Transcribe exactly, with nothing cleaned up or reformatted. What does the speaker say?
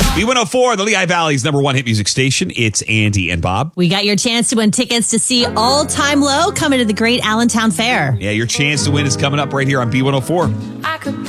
B one oh four, the Lehigh Valley's number one hit music station. It's Andy and Bob. We got your chance to win tickets to see All Time Low coming to the Great Allentown Fair. Yeah, your chance to win is coming up right here on B one oh four. I could